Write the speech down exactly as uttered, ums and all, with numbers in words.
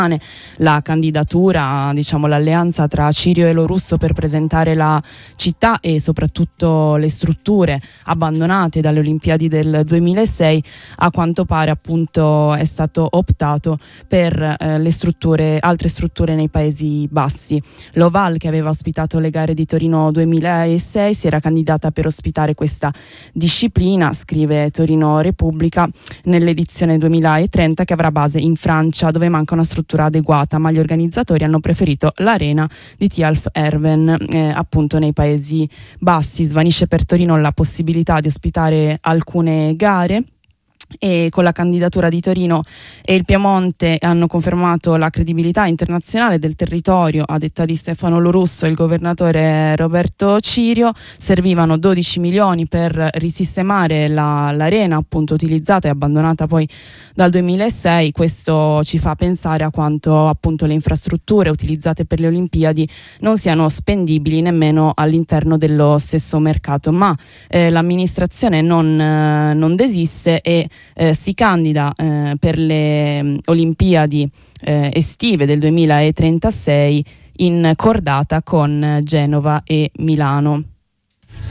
La candidatura, diciamo l'alleanza tra Cirio e Lorusso per presentare la città e soprattutto le strutture abbandonate dalle Olimpiadi del duemilasei, a quanto pare appunto è stato optato per eh, le strutture, altre strutture nei Paesi Bassi. L'Oval, che aveva ospitato le gare di Torino duemilasei, si era candidata per ospitare questa disciplina, scrive Torino Repubblica, nell'edizione duemilatrenta, che avrà base in Francia, dove manca una struttura adeguata, ma gli organizzatori hanno preferito l'arena di Tialf Erven, eh, appunto nei Paesi Bassi. Svanisce per Torino la possibilità di ospitare alcune gare, e con la candidatura di Torino e il Piemonte hanno confermato la credibilità internazionale del territorio. A detta di Stefano Lorusso e il governatore Roberto Cirio, servivano dodici milioni per risistemare la, l'arena appunto utilizzata e abbandonata poi dal duemilasei. Questo ci fa pensare a quanto appunto le infrastrutture utilizzate per le Olimpiadi non siano spendibili nemmeno all'interno dello stesso mercato, ma eh, l'amministrazione non, eh, non desiste e Eh, si candida eh, per le mh, Olimpiadi eh, estive del duemilatrentasei in cordata con Genova e Milano.